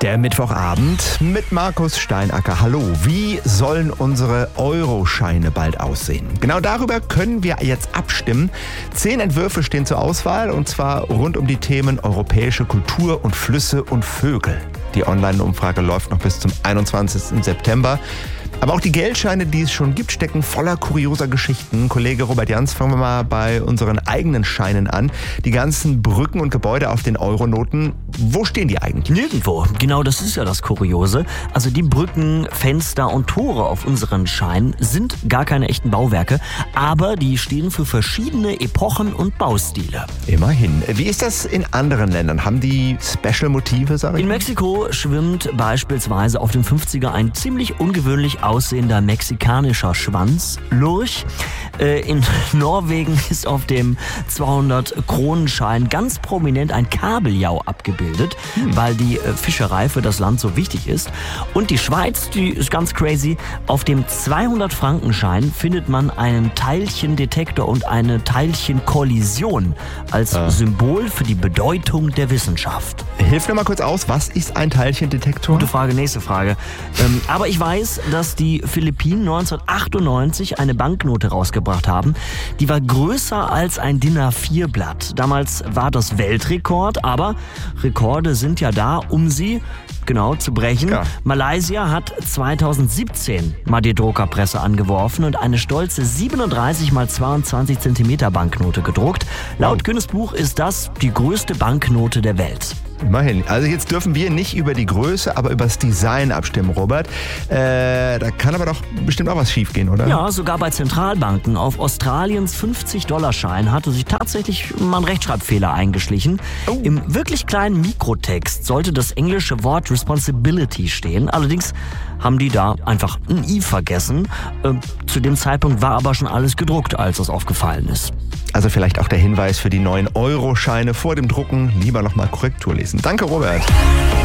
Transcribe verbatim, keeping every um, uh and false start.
Der Mittwochabend mit Markus Steinacker. Hallo, wie sollen unsere Euroscheine bald aussehen? Genau darüber können wir jetzt abstimmen. Zehn Entwürfe stehen zur Auswahl und zwar rund um die Themen europäische Kultur und Flüsse und Vögel. Die Online-Umfrage läuft noch bis zum einundzwanzigsten September. Aber auch die Geldscheine, die es schon gibt, stecken voller kurioser Geschichten. Kollege Robert Jans, fangen wir mal bei unseren eigenen Scheinen an. Die ganzen Brücken und Gebäude auf den Euronoten, wo stehen die eigentlich? Nirgendwo. Genau, das ist ja das Kuriose. Also die Brücken, Fenster und Tore auf unseren Scheinen sind gar keine echten Bauwerke, aber die stehen für verschiedene Epochen und Baustile. Immerhin. Wie ist das in anderen Ländern? Haben die Special-Motive, sag ich? In Mexiko schwimmt beispielsweise auf dem fünfziger ein ziemlich ungewöhnlich aussehender mexikanischer Schwanz, Lurch. Äh, in Norwegen ist auf dem zweihundert-Kronenschein ganz prominent ein Kabeljau abgebildet, hm. weil die äh, Fischerei für das Land so wichtig ist. Und die Schweiz, die ist ganz crazy. Auf dem zweihundert-Frankenschein findet man einen Teilchendetektor und eine Teilchenkollision als ah. Symbol für die Bedeutung der Wissenschaft. Hilf mir mal kurz aus, was ist ein Teilchendetektor? Gute Frage, nächste Frage. Ähm, aber ich weiß, dass die Philippinen neunzehnhundertachtundneunzig eine Banknote rausgebracht haben. Die war größer als ein D I N A vier Blatt. Damals war das Weltrekord, aber Rekorde sind ja da, um sie genau zu brechen. Ja. Malaysia hat zweitausendsiebzehn mal die Druckerpresse angeworfen und eine stolze siebenunddreißig mal zweiundzwanzig Zentimeter Banknote gedruckt. Laut wow. Guinness Buch ist das die größte Banknote der Welt. Immerhin. Also jetzt dürfen wir nicht über die Größe, aber über das Design abstimmen, Robert. Äh, da kann aber doch bestimmt auch was schiefgehen, oder? Ja, sogar bei Zentralbanken. Auf Australiens fünfzig-Dollar-Schein hatte sich tatsächlich mal ein Rechtschreibfehler eingeschlichen. Oh. Im wirklich kleinen Mikrotext sollte das englische Wort Responsibility stehen. Allerdings haben die da einfach ein I vergessen. Äh, zu dem Zeitpunkt war aber schon alles gedruckt, als das aufgefallen ist. Also vielleicht auch der Hinweis für die neuen Euroscheine vor dem Drucken. Lieber nochmal Korrektur lesen. Danke, Robert.